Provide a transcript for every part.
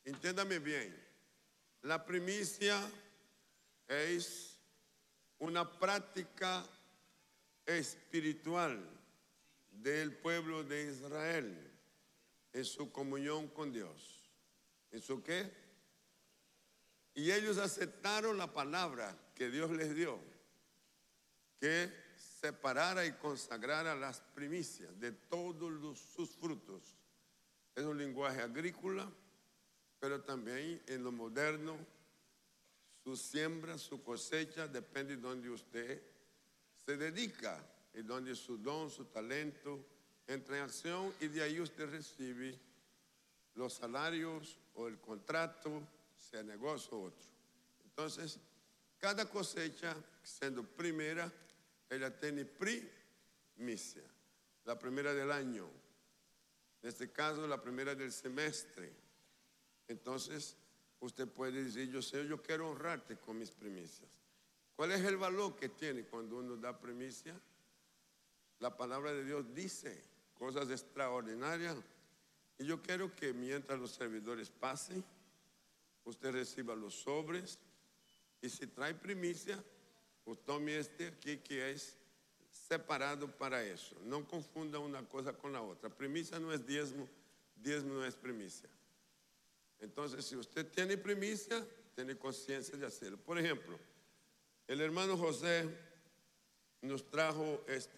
Entiéndame bien, la primicia es una práctica espiritual del pueblo de Israel en su comunión con Dios. ¿En su qué? Y ellos aceptaron la palabra que Dios les dio, que separara y consagrara las primicias de todos sus frutos. Es un lenguaje agrícola, pero también en lo moderno, su siembra, su cosecha, depende de donde usted se dedica y donde su don, su talento entra en acción, y de ahí usted recibe los salarios o el contrato, sea negocio o otro. Entonces, cada cosecha, siendo primera, ella tiene primicia, la primera del año, en este caso la primera del semestre. Entonces, usted puede decir: yo Señor, yo quiero honrarte con mis primicias. ¿Cuál es el valor que tiene cuando uno da primicia? La palabra de Dios dice cosas extraordinarias, y yo quiero que mientras los servidores pasen, usted reciba los sobres, y si trae primicia, usted tome este aquí que es separado para eso. No confunda una cosa con la otra. Primicia no es diezmo, diezmo no es primicia. Entonces, si usted tiene primicia, tiene conciencia de hacerlo. Por ejemplo, el hermano José nos trajo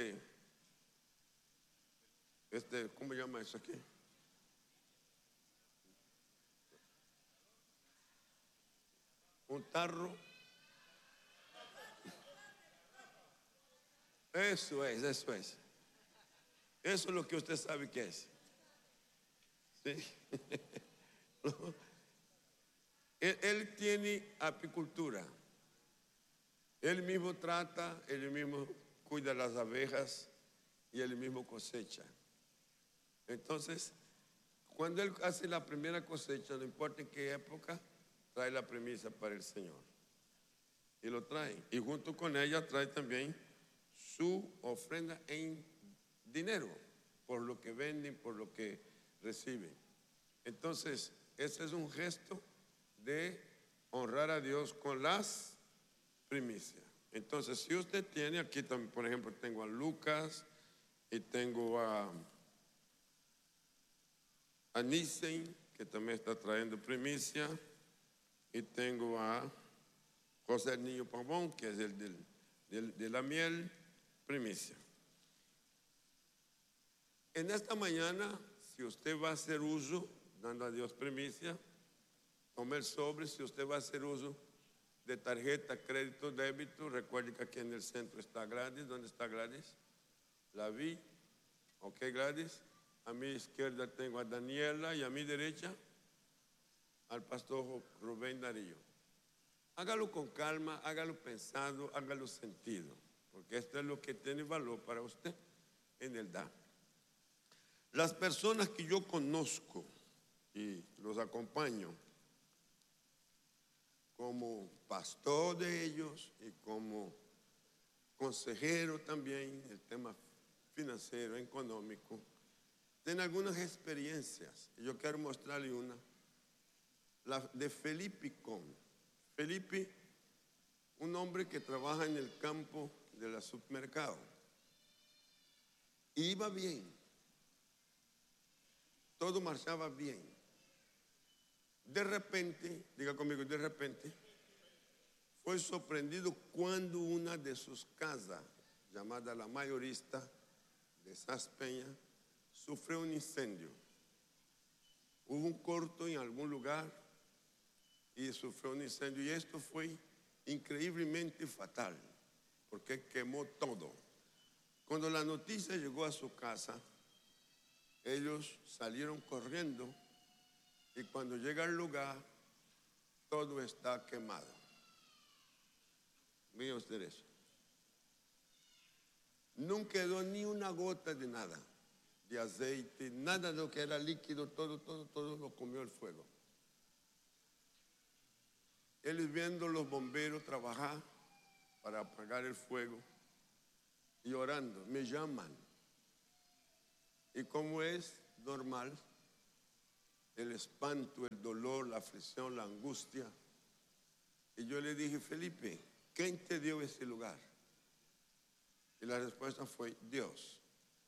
¿cómo se llama eso aquí? Un tarro. Eso es. Eso es lo que usted sabe que es. ¿Sí? Él tiene apicultura. Él mismo trata, él mismo cuida las abejas y él mismo cosecha. Entonces, cuando él hace la primera cosecha, no importa en qué época, trae la primicia para el Señor. Y lo trae. Y junto con ella trae también su ofrenda en dinero, por lo que venden, por lo que reciben. Entonces, ese es un gesto de honrar a Dios con las primicias. Entonces, si usted tiene, aquí también, por ejemplo, tengo a Lucas y tengo a Nissen, que también está trayendo primicia, y tengo a José Niño Pavón, que es el de la miel, primicia. En esta mañana, si usted va a hacer uso, dando a Dios primicia, tome el sobre. Si usted va a hacer uso de tarjeta, crédito, débito, recuerde que aquí en el centro está Gladys. ¿Dónde está Gladys? La vi. Ok, Gladys. A mi izquierda tengo a Daniela y a mi derecha al pastor Rubén Darío. Hágalo con calma, hágalo pensando, hágalo sentido, porque esto es lo que tiene valor para usted en el dar. Las personas que yo conozco y los acompaño como pastor de ellos y como consejero también, el tema financiero, económico, tienen algunas experiencias. Yo quiero mostrarle una, la de Felipe Con. Felipe, un hombre que trabaja en el campo de la supermercado. Y iba bien. Todo marchaba bien. De repente, diga conmigo, de repente, fue sorprendido cuando una de sus casas, llamada La Mayorista de Saspeña, sufrió un incendio. Hubo un corto en algún lugar y sufrió un incendio. Y esto fue increíblemente fatal, porque quemó todo. Cuando la noticia llegó a su casa, ellos salieron corriendo, y cuando llega al lugar, todo está quemado. Miren ustedes eso. No quedó ni una gota de nada, de aceite, nada de lo que era líquido, todo lo comió el fuego. Él viendo los bomberos trabajar para apagar el fuego y orando, me llaman. Y como es normal, el espanto, el dolor, la aflicción, la angustia. Y yo le dije, Felipe, ¿quién te dio ese lugar? Y la respuesta fue Dios.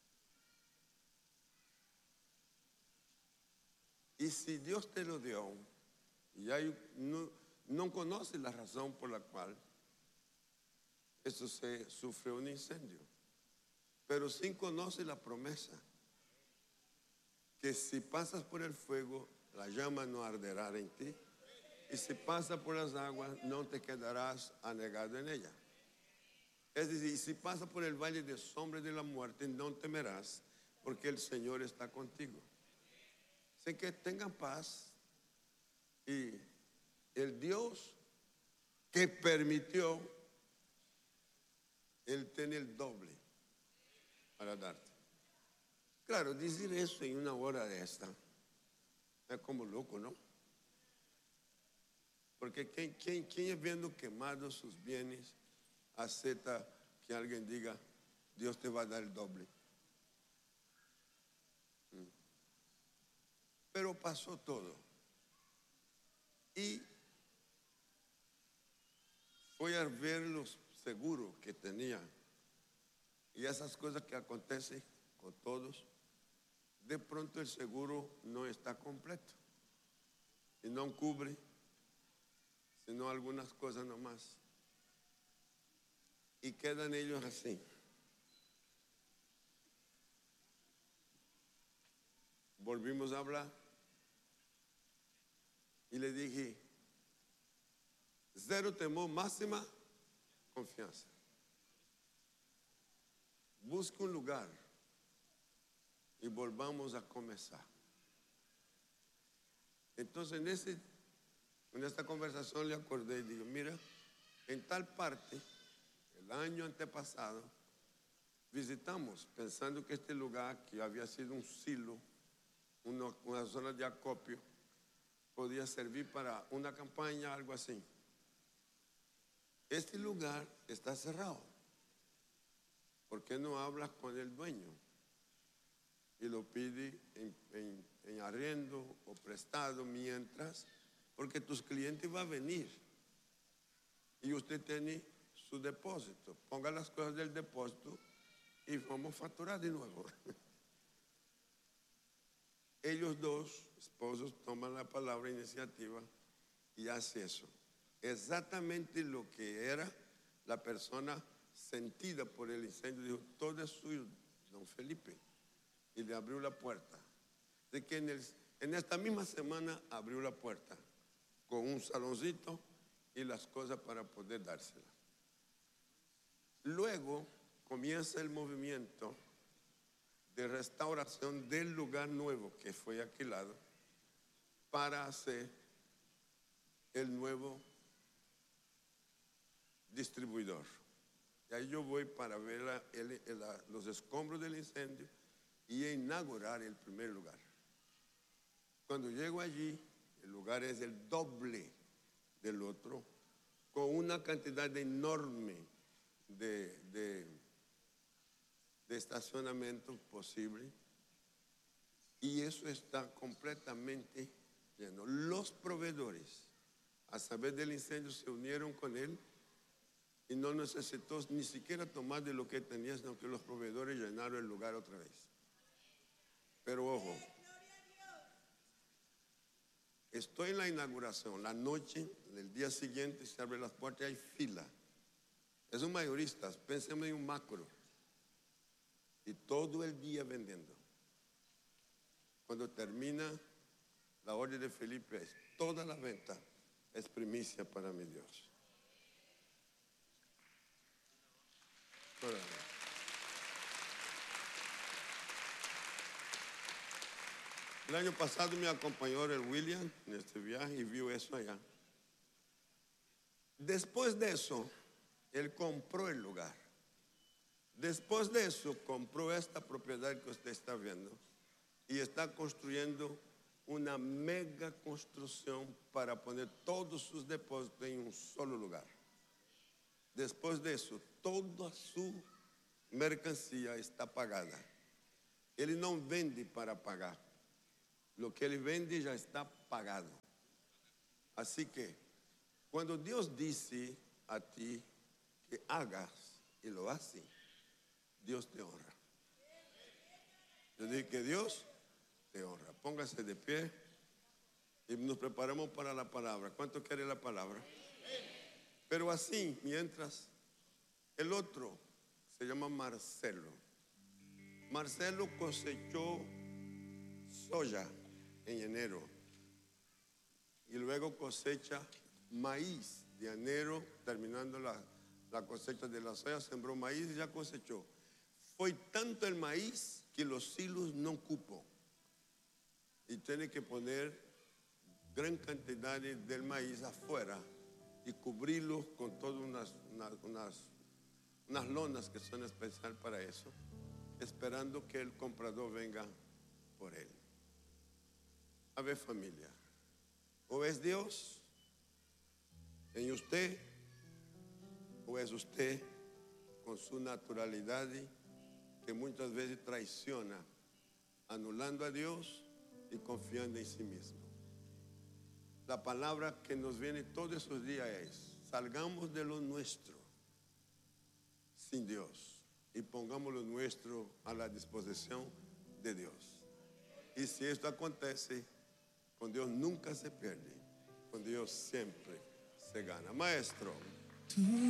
Y si Dios te lo dio, y no conoces la razón por la cual eso se sufre un incendio, pero sí conoce la promesa, que si pasas por el fuego, la llama no arderá en ti, y si pasas por las aguas, no te quedarás anegado en ella. Es decir, si pasas por el valle de sombra de la muerte, no temerás, porque el Señor está contigo. Así que tengan paz, y el Dios que permitió, Él tiene el doble para darte. Claro, decir eso en una hora de esta es como loco, ¿no? Porque ¿quién es viendo quemados sus bienes acepta que alguien diga, Dios te va a dar el doble? Pero pasó todo. Y fui a ver los seguros que tenía. Y esas cosas que acontecen con todos, de pronto el seguro no está completo. Y no cubre, sino algunas cosas nomás. Y quedan ellos así. Volvimos a hablar. Y le dije, cero temor, máxima confianza. Busca un lugar y volvamos a comenzar. Entonces en esta conversación le acordé y digo, mira, en tal parte, el año antepasado, visitamos pensando que este lugar, que había sido un silo, una zona de acopio, podía servir para una campaña, algo así. Este lugar está cerrado. ¿Por qué no hablas con el dueño y lo pide en arriendo o prestado mientras? Porque tus clientes van a venir y usted tiene su depósito. Ponga las cosas del depósito y vamos a facturar de nuevo. Ellos dos, esposos, toman la palabra, iniciativa, y hace eso. Exactamente lo que era la persona sentida por el incendio. Dijo, todo es suyo, don Felipe. Y le abrió la puerta. De que en esta misma semana abrió la puerta con un saloncito y las cosas para poder dársela. Luego comienza el movimiento de restauración del lugar nuevo que fue alquilado para hacer el nuevo distribuidor. Y ahí yo voy para ver los escombros del incendio y inaugurar el primer lugar. Cuando llego allí, el lugar es el doble del otro, con una cantidad enorme de estacionamiento posible, y eso está completamente lleno. Los proveedores, a saber del incendio, se unieron con él y no necesitó ni siquiera tomar de lo que tenía, sino que los proveedores llenaron el lugar otra vez. Pero ojo, estoy en la inauguración, la noche del día siguiente se abren las puertas y hay fila. Es un mayorista, pensemos en un macro. Y todo el día vendiendo. Cuando termina la orden de Felipe, toda la venta es primicia para mi Dios. El año pasado me acompañó el William en este viaje y vio eso allá. Después de eso, él compró el lugar. Después de eso, compró esta propiedad que usted está viendo y está construyendo una mega construcción para poner todos sus depósitos en un solo lugar. Después de eso, toda su mercancía está pagada. Él no vende para pagar. Lo que Él vende ya está pagado. Así que cuando Dios dice a ti que hagas y lo haces, Dios te honra. Yo dije que Dios te honra. Póngase de pie y nos preparamos para la palabra. ¿Cuánto quiere la palabra? Pero así, mientras el otro se llama Marcelo. Marcelo cosechó soya en enero y luego cosecha maíz de enero, terminando la cosecha de la soya, sembró maíz y ya cosechó. Fue tanto el maíz que los silos no cupo y tiene que poner gran cantidad del maíz afuera y cubrirlos con todas unas lonas que son especial para eso, esperando que el comprador venga por él. A ver, familia, o es Dios en usted, o es usted con su naturalidad que muchas veces traiciona, anulando a Dios y confiando en sí mismo. La palabra que nos viene todos esos días es: salgamos de lo nuestro sin Dios y pongamos lo nuestro a la disposición de Dios. Y si esto acontece, con Dios nunca se pierde, con Dios siempre se gana. Maestro.